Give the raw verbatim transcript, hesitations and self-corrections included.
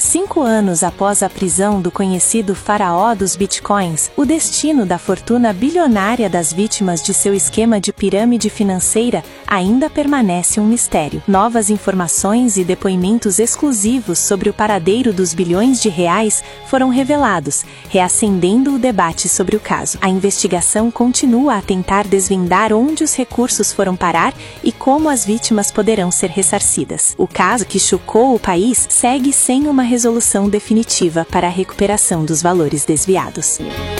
Cinco anos após a prisão do conhecido faraó dos bitcoins, o destino da fortuna bilionária das vítimas de seu esquema de pirâmide financeira ainda permanece um mistério. Novas informações e depoimentos exclusivos sobre o paradeiro dos bilhões de reais foram revelados, reacendendo o debate sobre o caso. A investigação continua a tentar desvendar onde os recursos foram parar e como as vítimas poderão ser ressarcidas. O caso, que chocou o país, segue sem uma resolução definitiva para a recuperação dos valores desviados.